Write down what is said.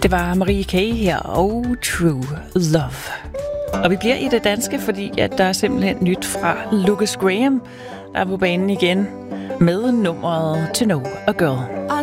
Det var Marie K. her og True Love. Og vi bliver i det danske, fordi at der er simpelthen nyt fra Lukas Graham, der er på banen igen med nummeret To Know a Girl.